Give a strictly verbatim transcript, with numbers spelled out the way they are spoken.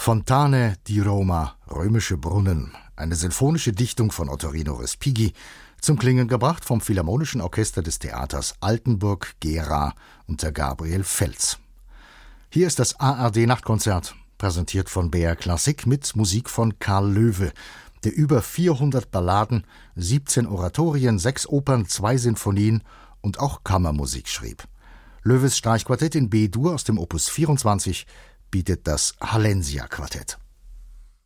Fontane di Roma, römische Brunnen, eine sinfonische Dichtung von Ottorino Respighi, zum Klingen gebracht vom Philharmonischen Orchester des Theaters Altenburg-Gera unter Gabriel Felz. Hier ist das A R D-Nachtkonzert, präsentiert von B R Klassik mit Musik von Karl Löwe, der über vierhundert Balladen, siebzehn Oratorien, sechs Opern, zwei Sinfonien und auch Kammermusik schrieb. Löwes Streichquartett in B-Dur aus dem Opus vierundzwanzig bietet das Hallensia-Quartett.